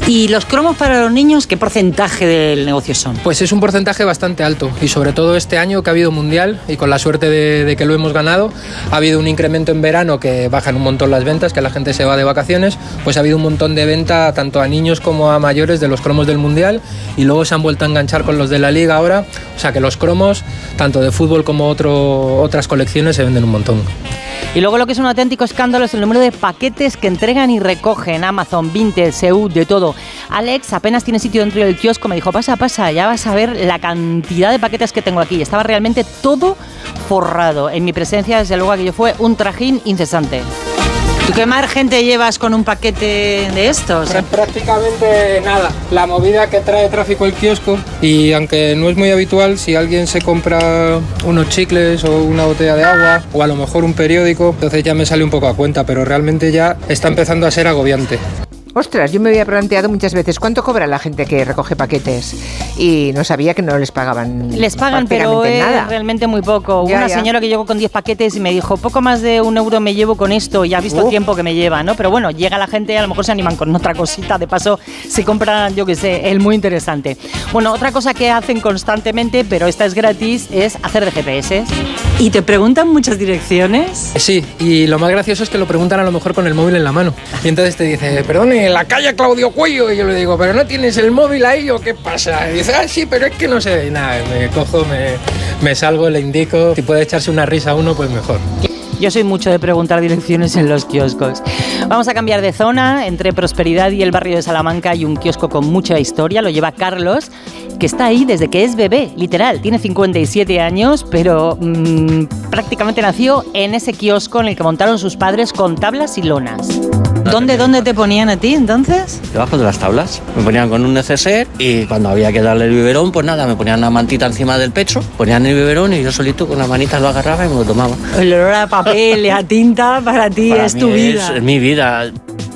¿Y los cromos para los niños, qué porcentaje del negocio son? Pues es un porcentaje bastante alto y sobre todo este año que ha habido mundial y con la suerte de que lo hemos ganado, ha habido un incremento en verano que bajan un montón las ventas, que la gente se va de vacaciones, pues ha habido un montón de venta tanto a niños como a mayores de los cromos del mundial y luego se han vuelto a enganchar con los de la liga ahora, o sea que los cromos, tanto de fútbol como otras colecciones, se venden un montón. Y luego lo que es un auténtico escándalo es el número de paquetes que entregan y recogen. Amazon, Vinted, Seu, de todo. Alex apenas tiene sitio dentro del kiosco, me dijo, pasa, ya vas a ver la cantidad de paquetes que tengo aquí. Estaba realmente todo forrado. En mi presencia, desde luego, aquello fue un trajín incesante. ¿Tú qué margen te llevas con un paquete de estos? Pues prácticamente nada. La movida que trae tráfico el kiosco, y aunque no es muy habitual, si alguien se compra unos chicles o una botella de agua o a lo mejor un periódico, entonces ya me sale un poco a cuenta, pero realmente ya está empezando a ser agobiante. Ostras, yo me había planteado muchas veces cuánto cobra la gente que recoge paquetes y no sabía que no les pagaban. Les pagan, pero es nada. Realmente muy poco. Una señora que llegó con 10 paquetes y me dijo, poco más de €1 me llevo con esto, y ha visto el tiempo que me lleva, ¿no? Pero bueno, llega la gente, a lo mejor se animan con otra cosita, de paso se compran, yo qué sé, el muy interesante. Bueno, otra cosa que hacen constantemente, pero esta es gratis, es hacer de GPS. ¿Y te preguntan muchas direcciones? Sí, y lo más gracioso es que lo preguntan a lo mejor con el móvil en la mano. Y entonces te dice, perdone, en la calle Claudio Cuello. Y yo le digo, ¿pero no tienes el móvil ahí o qué pasa? Y dice, sí, pero es que no sé. Y nada, me cojo, me salgo, le indico. Si puede echarse una risa a uno, pues mejor. Yo soy mucho de preguntar direcciones en los kioscos. Vamos a cambiar de zona. Entre Prosperidad y el barrio de Salamanca hay un kiosco con mucha historia. Lo lleva Carlos, que está ahí desde que es bebé, literal. Tiene 57 años, pero prácticamente nació en ese kiosco en el que montaron sus padres con tablas y lonas. ¿Dónde te ponían a ti entonces? Debajo de las tablas. Me ponían con un neceser y cuando había que darle el biberón, pues nada, me ponían una mantita encima del pecho, ponían el biberón y yo solito con las manitas lo agarraba y me lo tomaba. El olor a papel, a tinta, para ti para es mí tu vida. Es mi vida.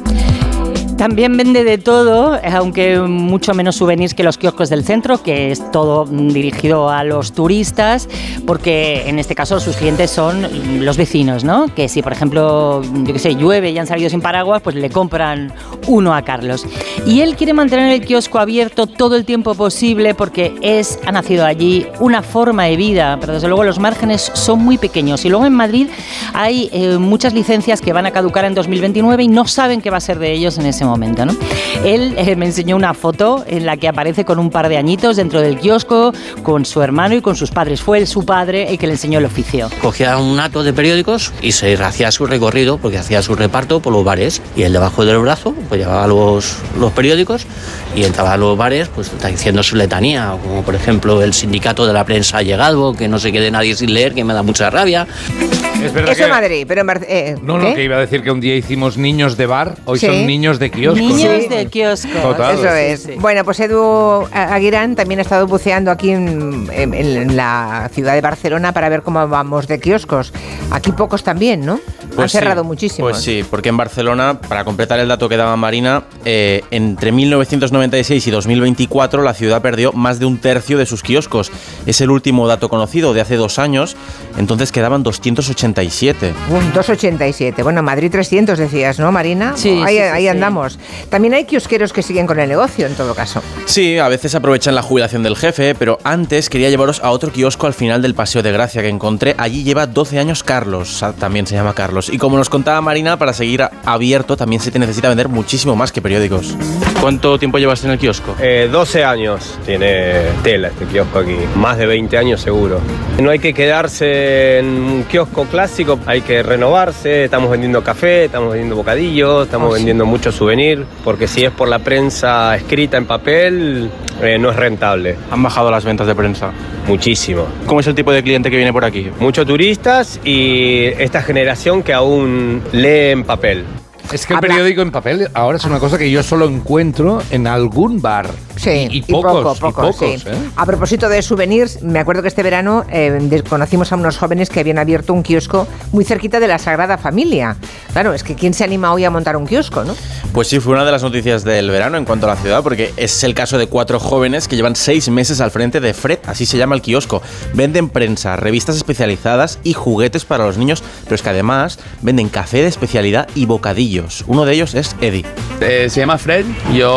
También vende de todo, aunque mucho menos souvenirs que los kioscos del centro, que es todo dirigido a los turistas, porque en este caso sus clientes son los vecinos, ¿no? Que si, por ejemplo, yo qué sé, llueve y han salido sin paraguas, pues le compran uno a Carlos. Y él quiere mantener el kiosco abierto todo el tiempo posible porque ha nacido allí una forma de vida, pero desde luego los márgenes son muy pequeños. Y luego en Madrid hay muchas licencias que van a caducar en 2029 y no saben qué va a ser de ellos en ese momento, ¿no? Él me enseñó una foto en la que aparece con un par de añitos dentro del kiosco, con su hermano y con sus padres. Fue su padre el que le enseñó el oficio. Cogía un hato de periódicos y se hacía su recorrido, porque hacía su reparto por los bares. Y él debajo del brazo pues llevaba los periódicos y entraba a los bares pues diciendo su letanía, como por ejemplo el sindicato de la prensa ha llegado, que no se quede nadie sin leer, que me da mucha rabia. Es verdad eso en Madrid, pero en no, que iba a decir que un día hicimos niños de bar, hoy son niños de kiosco. Niños de kiosco. Total. Eso es. Sí. Bueno, pues Edu Aguirán también ha estado buceando aquí en la ciudad de Barcelona para ver cómo vamos de kioscos. Aquí pocos también, ¿no? Han cerrado muchísimos. Pues sí, porque en Barcelona, para completar el dato que daba Marina, entre 1996 y 2024 la ciudad perdió más de un tercio de sus kioscos. Es el último dato conocido de hace 2 años, entonces quedaban 287. 287. Bueno, Madrid 300 decías, ¿no, Marina? Sí, ahí andamos. También hay kiosqueros que siguen con el negocio, en todo caso. Sí, a veces aprovechan la jubilación del jefe, pero antes quería llevaros a otro kiosco al final del Paseo de Gracia que encontré. Allí lleva 12 años Carlos, también se llama Carlos. Y como nos contaba Marina, para seguir abierto también se te necesita vender muchísimo más que periódicos. ¿Cuánto tiempo llevas en el kiosco? 12 años tiene tela este kiosco aquí, más de 20 años seguro. No hay que quedarse en un kiosco clásico, hay que renovarse. Estamos vendiendo café, estamos vendiendo bocadillos, estamos vendiendo mucho souvenir, porque si es por la prensa escrita en papel, no es rentable. ¿Han bajado las ventas de prensa? Muchísimo. ¿Cómo es el tipo de cliente que viene por aquí? Muchos turistas y esta generación que aún lee en papel. Es que el periódico en papel ahora es una cosa que yo solo encuentro en algún bar. Sí, y pocos. Sí. A propósito de souvenirs, me acuerdo que este verano conocimos a unos jóvenes que habían abierto un kiosco muy cerquita de la Sagrada Familia. Claro, es que ¿quién se anima hoy a montar un kiosco, no? Pues sí, fue una de las noticias del verano en cuanto a la ciudad, porque es el caso de 4 jóvenes que llevan 6 meses al frente de Fred, así se llama el kiosco. Venden prensa, revistas especializadas y juguetes para los niños, pero es que además venden café de especialidad y bocadillos. Uno de ellos es Eddie. Se llama Fred, yo